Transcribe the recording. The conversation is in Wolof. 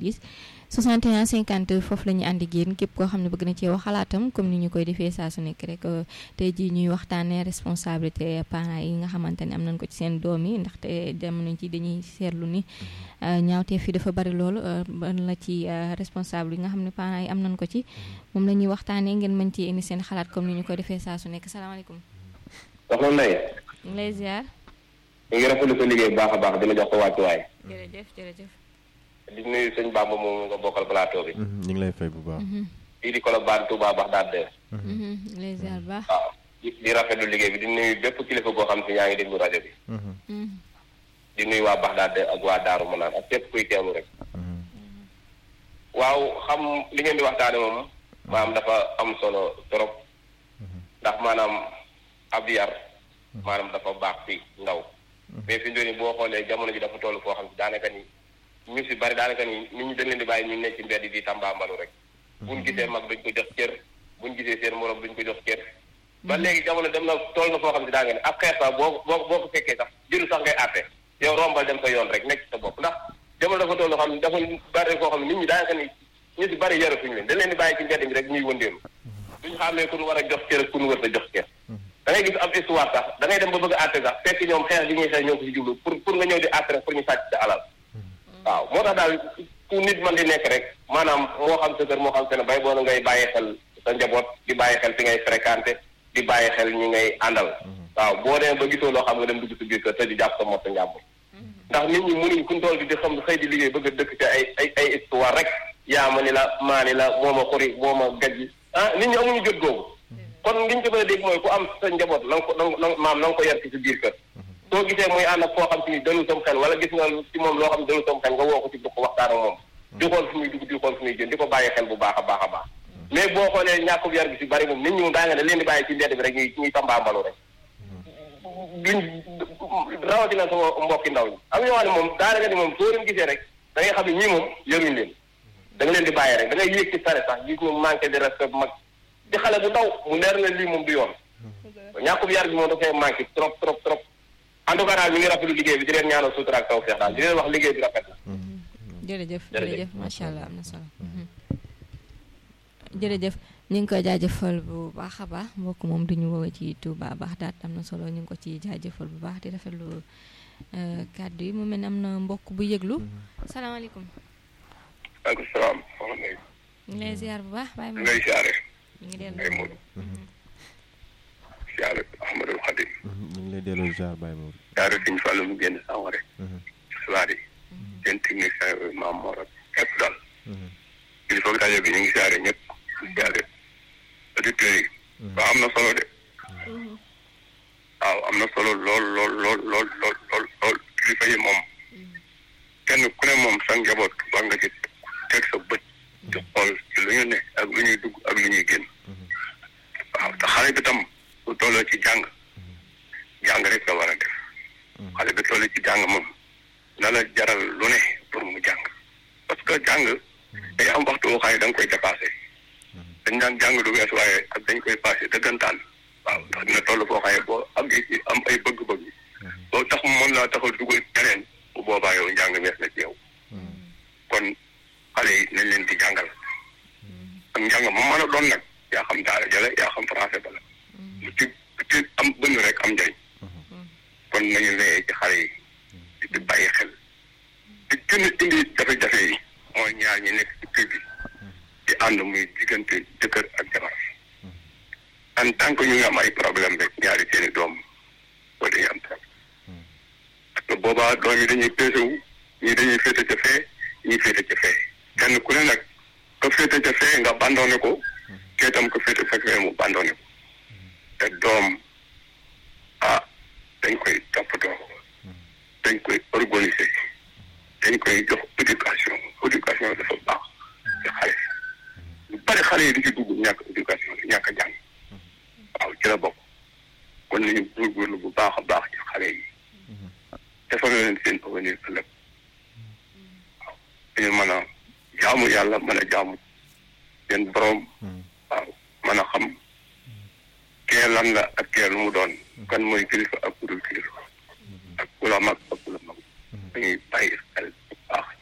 90 61 50 foofu la ñu ànd ak yéen képp koo xam ne bëgg na cee wax xalaatam comme ni ñu koy defee saa su nekk rek tey jii ñuy waxtaanee responsabilité parents yi nga xamante ne am nañ ko ci seen doom yi ndaxte jamono ci dañuy seetlu ni ñaawteef fi dafa bari lool ban la ci responsable yi nga xam ne parents yi am nañ ko ci moom la ñuy waxtaanee ngeen mën ci indi seen xalaat comme ni ñu koy defee saa su nekk salaamaaleykum. soxna Ndeye. ñu ngi lay ziar. ñu ngi rafetlu sa liggéey bu baax a baax dina jox ko wàccuwaay. jërëjëf. di nuyu sëñ Bamba moom nga bokkal plateau bi. ñu ngi lay fay bu baax. fii di Colobane Touba Bagdad. ñu lay ziar bu baax. waaw di rafetlu liggéey bi di nuyu bépp kilifa boo xam si yaa ngi déglu rajo bi. di nuyu waa Bagdad ak waa Daaru Manaan ak képp kuy teewlu rek. waaw xam li ngeen di waxtaane moom maanaam dafa am solo trop ndax maanaam ab yar maanaam dafa baax fi ndaw mais fi ndoni boo xoolee jamono ji dafa toll foo xam si daanaka ni ñu si bari daanaka ni nit ñi dañ leen di bàyyi ñu nekk ci mbedd di tambaambalu rek buñ gisee mag duñ ko jox cër buñ gisee seen morom duñ ko jox cër ba léegi jamono dem na toll na foo xam si daa nga ne ab xeex sax boo ko fekkee sax jëru sax ngay àtte yow rombal dem sa yoon rek nekk ci sa bopp ndax jamono dafa toll xam ne dafa bari foo xam ne nit ñi daanaka ni ñu si bari yaratuñu leen dañ leen di bàyyi ci mbedd mi rek ñuy wëndeelu duñ xamee ku ñu war a jox cër ak ku ñu war a jox cër da ngay gis ab histoire sax da ngay dem ba bëgg a àtte sax fekk ñoom xeex bi ñuy xeex ñoo ko si jublu pour nga ñëw di àtte rek pour ñu sàcc sa alal waaw moo tax daal fu nit man di nekk rek maanaam moo xam sa kër moo xam se ne bay boona ngay bàyyi xel sa njaboot di bàyyi xel fi ngay fréquenté di bàyyi xel ñi ngay àndal waaw boo demee ba gisoo loo xam nga dem dugg si biir kër te di jàpp sa mot sa njàmbur ndax nit ñi mënuñ kuñ tool di xam xëy di liggéey bëgg a dëkk ci ay histoire rek yaa ma ni la maa ni la moo ma xuri moo ma gajji nit ñi amuñu jot googu kon liñ ko mën a dégg mooy ku am sa njaboot na nga ko yar ci sa biir kër soo gisee muy ànd ak koo xam si ni dalul sam xel wala gis nga ci moom loo xam ne dalul sam xel nga woo ko ci dugg waxtaan ak moom di xool fu muy dugg di xool fu muy jën di ko bàyyi xel bu baax a baax a baax mais boo xoolee ñàkkub yar gi si bari moom nit ñi moom daa nga ne leen di bàyyi ci mbedd bi rek ñuy tambaambalu rek duñ rawatina sama mbokki ndaw ñi am ñoo xam ne moom daanaka ni moom soo leen gisee rek da ngay xam ne ñii moom yaruñ leen da nga leen di bàyyi rek da ngay yéeg ci sare sax gis ñu manqué de respect mag di xale bu ndaw mu leer na lii moom du yoon ñàkkub yar gi moom dafay manqué trop en tout cas daal ñu ngi rafetlu liggéey bi di leen ñaanal sutura ak tawfeex daal di leen wax liggéey bi rafet na. jërëjëf macha allah am na solo. jërëjëf ñu ngi koy jaajëfal bu baax a baax mbokk moom du ñu woowee ci Touba Bagdad am na solo ñu ngi ko ci jaajëfal bu baax di rafetlu kàddu yi mu mel ne am na mbokk bu yëglu. salaamaaleykum. waaleykum salaam. ñu ngi lay ziar bu baax. ñu ngi lay ziare. ñu ngi dellu. ziare Ahmadul Khadim. ñu ngi lay delloo ziar Baye Mour. ziare Sëñ Fallu mu génn sànq rek. xibaar yi. seen technicien bi Maam Mor ak képp daal. il faut que rajo bi ñu ngi ziare ñëpp. ziare auditeurs yi. waaw am na solo de. waaw am na solo lool kilifa yi moom. kenn ku ne moom sa njaboot war nga ci teg sa bët. di xool ci lu ñu ne ak lu ñuy dugg ak lu ñuy génn. waaw te xale bi tam. bu tolloo ci jàng rek la war a def xale bi tolloo ci jàng moom na la jaral lu ne pour mu jàng parce que jàng day am waxtu woo xam ne da nga koy dépassé dañ daan jàng du wees waaye ak dañ koy passé dëggantaan waaw ndax dina toll foo xam ne boo am ay bëgg-bëgg boo tax mën laa taxal dugal keneen bu boobaa yow njàng wees na ci yow kon xale yi nañ leen di jàngal ak njàng moom mën a doon nag yaa xam daara jële yaa xam français ba la ci am bënn rek am njëriñ kon nañu wéyee ci xale yi di bàyyi xel di gën a indi jafe-jafe yi mooy ñaar ñi nekk ci kër bi di ànd muy diggante jëkkër ak jabar en tant que ñu ngi am ay problème rek ñaari seeni doom boo dañuy am problème parce que boobaa doom yi dañuy peese wu ñii dañuy féete ca fee ñii féete ca fee kenn ku ne nag ko féete ca fee nga bandoone ko kee tam ko féete ca fee mu bandoone ko te doom dañ koy toppatoo dañ koy organiser dañ koy jox éducation dafa baax ci xale lu bari xale yi di ci dugg ñàkk éducation di ñàkk a jàng waaw ci la bokk kon nañu góorgóorlu bu baax a baax ci xale yi defal leen seen avenir ëllëg waaw dañu mën a jaamu yàlla mën a jaamu seen borom waaw mën a xam kee lan la ak kee lu mu doon kan mooy kilifa ak ku dul kilifa ak ku la mag ak ku la mag dañuy bàyyi xel